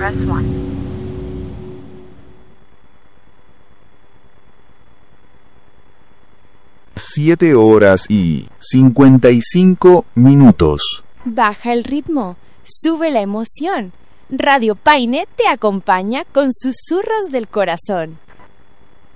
press 1. 7:55. Baja el ritmo, sube la emoción. Radio Paine te acompaña con susurros del corazón.